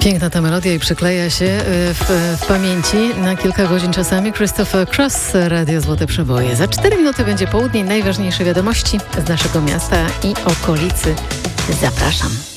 Piękna ta melodia i przykleja się w pamięci na kilka godzin czasami. Christopher Cross, Radio Złote Przeboje. Za 4 minuty będzie południe, najważniejsze wiadomości z naszego miasta i okolicy. Zapraszam.